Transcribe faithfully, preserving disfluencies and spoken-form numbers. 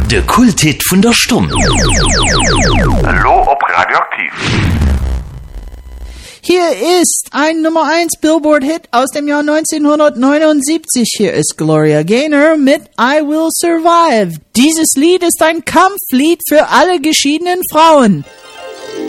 De Kulthit von der Stunde. Hallo ob Radioaktiv. Hier ist ein Nummer eins Billboard-Hit aus dem Jahr neunzehnhundertneunundsiebzig. Hier ist Gloria Gaynor mit I Will Survive. Dieses Lied ist ein Kampflied für alle geschiedenen Frauen.